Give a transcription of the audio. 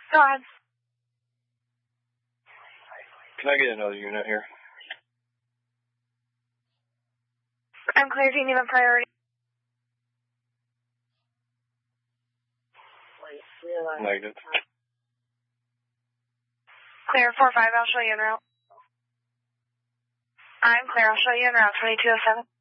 Go ahead. Can I get another unit here? I'm clear. Do you need a priority? Negative. Clear 4-5. I'll show you en route. I'm clear. I'll show you en route 2207.